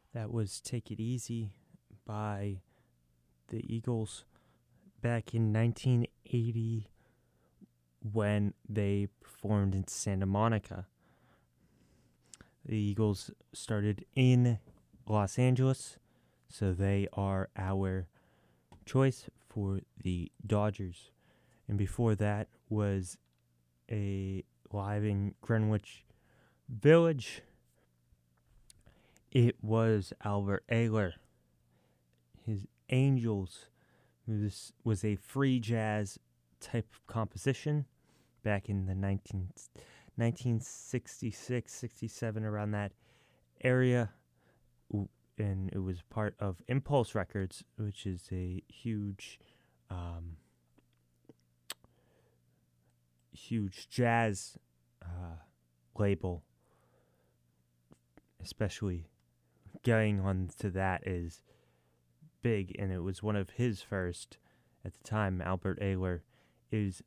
That was Take It Easy by the Eagles back in 1980 when they performed in Santa Monica. The Eagles started in Los Angeles, so they are our choice for the Dodgers. And before that was a live in Greenwich Village. It was Albert Ayler, his Angels. This was a free jazz type of composition back in the 1966, 67, around that area. And it was part of Impulse Records, which is a huge jazz label. Especially going on to that is big, and it was one of his first at the time. Albert Ayler is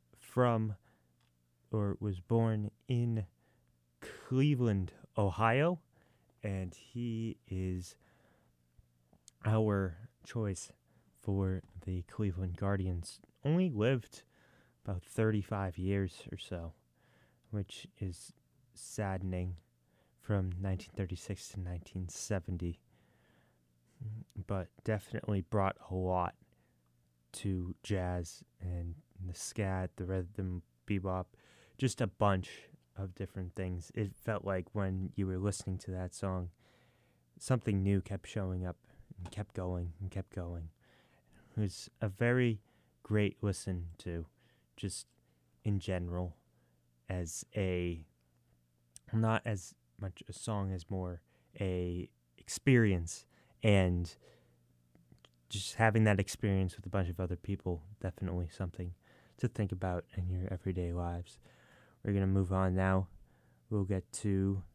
was born in Cleveland, Ohio, and he is our choice for the Cleveland Guardians. Only lived about 35 years or so, which is saddening, from 1936 to 1970, but definitely brought a lot to jazz and the scat, the rhythm, bebop, just a bunch of different things. It felt like when you were listening to that song, something new kept showing up and kept going and kept going. It was a very great listen to, just in general, as not as much a song as more a experience, and just having that experience with a bunch of other people, definitely something to think about in your everyday lives. We're going to move on now. We'll get to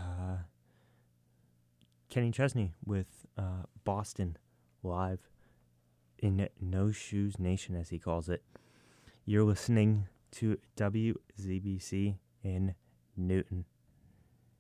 Kenny Chesney with Boston live in No Shoes Nation, as he calls it. You're listening to WZBC in Newton.